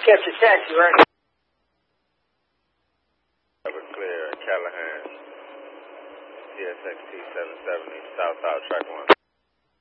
catch a taxi, right? Clear, Callahan, CSXT 770, southbound track 1.